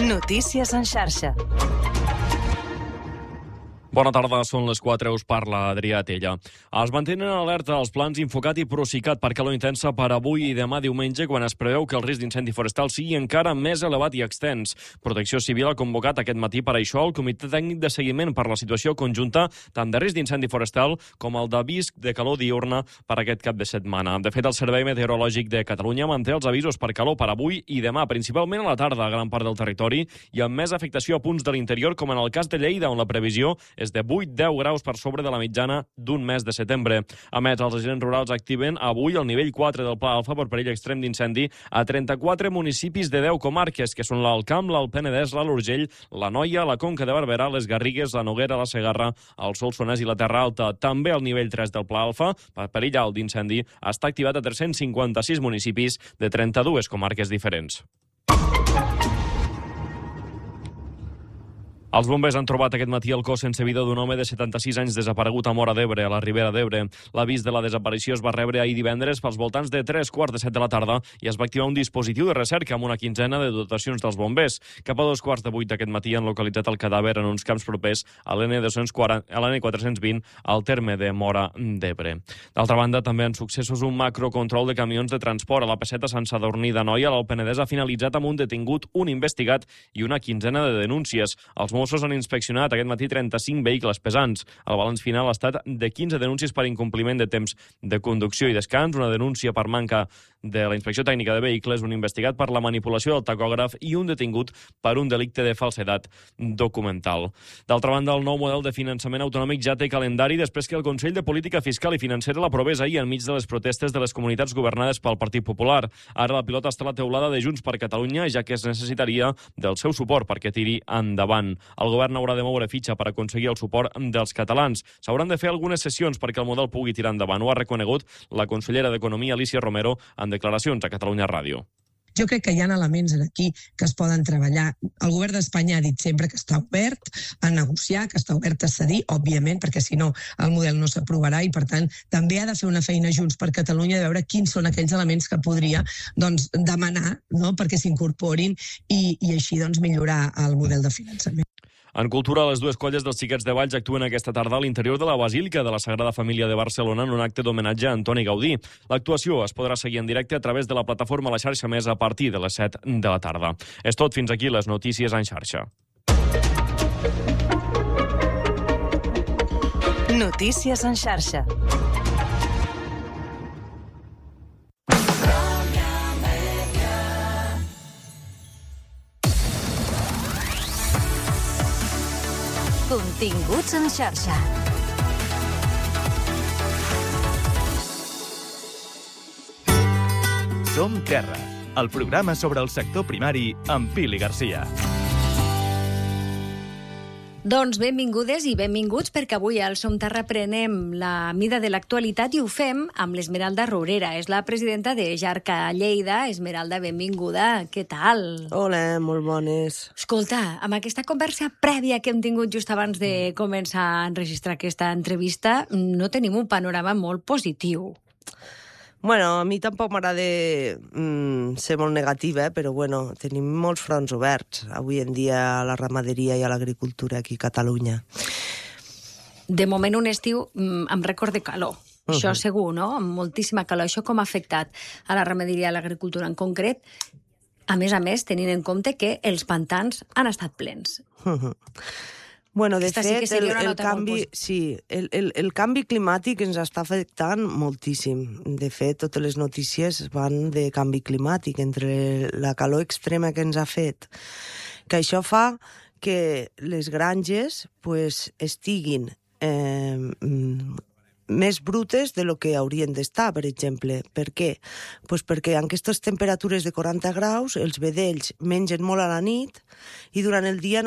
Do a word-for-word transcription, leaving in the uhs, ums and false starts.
Notícies en xarxa. Bona tarda, són les quatre, us parla Adrià Tella. Es mantenen en alerta els plans Infocat i Procicat per calor intensa per avui i demà diumenge, quan es preveu que el risc d'incendi forestal sigui encara més elevat i extens. Protecció Civil ha convocat aquest matí per això el Comitè Tècnic de Seguiment per la situació conjunta tant de risc d'incendi forestal com el d'avís de calor diurna per aquest cap de setmana. De fet, el Servei Meteorològic de Catalunya manté els avisos per calor per avui i demà, principalment a la tarda a gran part del territori i amb més afectació a punts de l'interior, com en el cas de Lleida, on la previsió és de vuit a deu graus per sobre de la mitjana d'un mes de setembre. A més, els agents rurals activen avui el nivell quatre del Pla Alfa per perill extrem d'incendi a trenta-quatre municipis de deu comarques, que són l'Alt Camp, l'Alt Penedès, l'Alt Urgell, la Noia, la Conca de Barberà, les Garrigues, la Noguera, la Segarra, el Solsonès i la Terra Alta. També el nivell tres del Pla Alfa, per perill alt d'incendi, està activat a tres-cents cinquanta-sis municipis de trenta-dues comarques diferents. Els bombers han trobat aquest matí el cos sense vida d'un home de setanta-sis anys desaparegut a Móra d'Ebre, a la Ribera d'Ebre. L'avís de la desaparició es va rebre ahir divendres pels voltants de tres quarts de set de la tarda i es va activar un dispositiu de recerca amb una quinzena de dotacions dels bombers. Cap a dos quarts de vuit d'aquest matí han localitzat el cadàver en uns camps propers a l'N quatre-cents vint al terme de Móra d'Ebre. D'altra banda, també en successos un macrocontrol de camions de transport a la P set a Sant Sadurní d'Anoia. L'Alt Penedès ha finalitzat amb un detingut, un investigat i una quinzena de denúncies. Els Mossos han inspeccionat aquest matí trenta-cinc vehicles pesants. El balanç final ha estat de quinze denúncies per incompliment de temps de conducció i descans, una denúncia per manca de la inspecció tècnica de vehicles, un investigat per la manipulació del tacògraf i un detingut per un delicte de falsedat documental. D'altra banda, el nou model de finançament autonòmic ja té calendari després que el Consell de Política Fiscal i Financera l'aprovés ahir enmig de les protestes de les comunitats governades pel Partit Popular. Ara la pilota està a la teulada de Junts per Catalunya, ja que es necessitaria del seu suport perquè tiri endavant. El govern haurà de moure fitxa per aconseguir el suport dels catalans. S'hauran de fer algunes sessions perquè el model pugui tirar endavant. Ho ha reconegut la consellera d'Economia, Alícia Romero, en declaracions a Catalunya Ràdio. Jo crec que hi ha elements aquí que es poden treballar. El govern d'Espanya ha dit sempre que està obert a negociar, que està obert a cedir, òbviament, perquè si no el model no s'aprovarà i, per tant, també ha de fer una feina Junts per Catalunya de veure quins són aquells elements que podria doncs, demanar, no?, perquè s'incorporin i, i així doncs, millorar el model de finançament. En cultura, les dues colles dels Xiquets de Valls actuen aquesta tarda a l'interior de la Basílica de la Sagrada Família de Barcelona en un acte d'homenatge a Antoni Gaudí. L'actuació es podrà seguir en directe a través de la plataforma La Xarxa Més a partir de les set de la tarda. És tot, fins aquí les notícies en xarxa. Notícies en xarxa. Continguts en xarxa. Som Terra, el programa sobre el sector primari amb Pili Garcia. Doncs benvingudes i benvinguts, perquè avui al Som Terra prenem la mida de l'actualitat i ho fem amb l'Esmeralda Rourera. És la presidenta de Jarca Lleida. Esmeralda, benvinguda. Què tal? Hola, molt bones. Escolta, amb aquesta conversa prèvia que hem tingut just abans de començar a enregistrar aquesta entrevista, no tenim un panorama molt positiu. Bueno, a mi tampoc m'agrada mm, ser molt negativa, però bueno, tenim molts fronts oberts avui en dia a la ramaderia i a l'agricultura aquí a Catalunya. De moment un estiu mm, amb rècord de calor. Uh-huh. Això segur, no? Amb moltíssima calor. Això com ha afectat a la ramaderia i a l'agricultura en concret? A més a més, tenint en compte que els pantans han estat plens. Uh-huh. Bueno, de Aquesta fet, sí el, el, canvi, sí, el, el, el canvi climàtic ens està afectant moltíssim. De fet, totes les notícies van de canvi climàtic, entre la calor extrema que ens ha fet, que això fa que les granges pues, estiguin eh, més brutes de lo que haurien d'estar, per exemple. Per què? Pues perquè en aquestes temperatures de quaranta graus els vedells mengen molt a la nit i durant el dia no